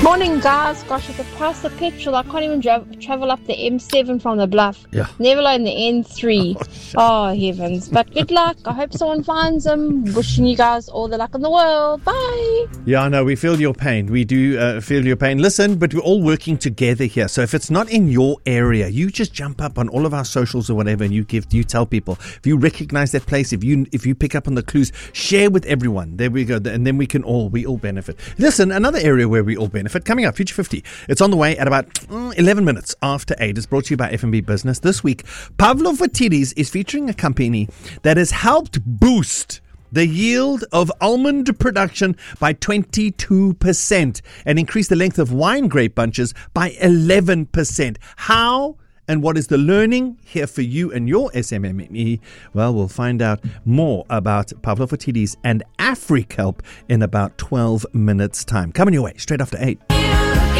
Morning, guys. Gosh, at the price of petrol, I can't even travel up the M7 from the Bluff. Yeah. Never alone the N3. Oh, heavens. But good luck. I hope someone finds them. Wishing you guys all the luck in the world. Bye. Yeah, I know. We feel your pain. We do feel your pain. Listen, but we're all working together here. So if it's not in your area, you just jump up on all of our socials or whatever and you tell people. If you recognize that place, if you pick up on the clues, share with everyone. There we go. And then we all benefit. Listen, another area where we all benefit. Coming up, Future 50. It's on the way at about 11 minutes after 8. It's brought to you by F&B Business. This week, Pavlovatidis is featuring a company that has helped boost the yield of almond production by 22% and increase the length of wine grape bunches by 11%. How? And what is the learning here for you and your SMME? Well, we'll find out more about Pavlovatidis and AfriKelp in about 12 minutes' time. Coming your way straight after 8.